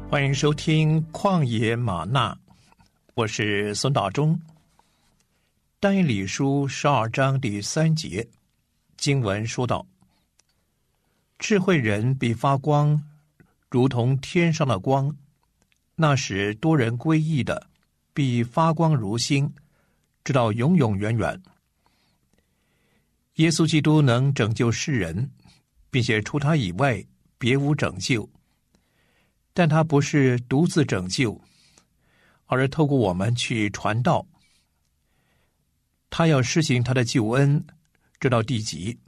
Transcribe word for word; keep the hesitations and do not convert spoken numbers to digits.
欢迎收听旷野吗哪，我是孙大中。但以理书十二章第三节经文说道：智慧人必发光，如同天上的光，那使多人归义的，必发光如星，直到永永远远。耶稣基督能拯救世人，并且除他以外别无拯救。但他不是独自拯救，而是透过我们去传道。他要施行他的救恩，直到地极。